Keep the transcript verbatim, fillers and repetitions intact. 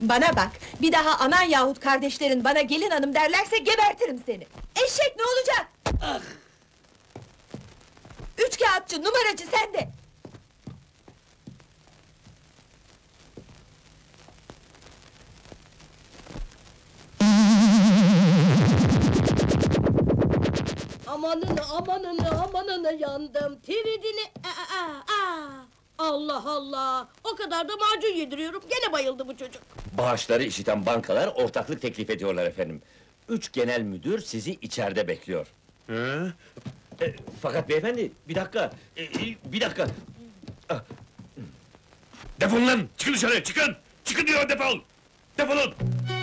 Bana bak, bir daha anan yahut kardeşlerin bana gelin hanım derlerse gebertirim seni! Eşek ne olacak? Ah! Üç kağıtçı, numaracı sende! Amanını, amanını, amanını yandım! Tiridini... Aa, aa, aa! Allah Allah! O kadar da macun yediriyorum, gene bayıldı bu çocuk! Bağışları işiten bankalar ortaklık teklif ediyorlar efendim. Üç genel müdür sizi içeride bekliyor. Hı? E, fakat beyefendi, bir dakika, e, e, bir dakika! Ah, Defolun lan! Çıkın dışarı, çıkın! Çıkın diyor, defol! Defolun!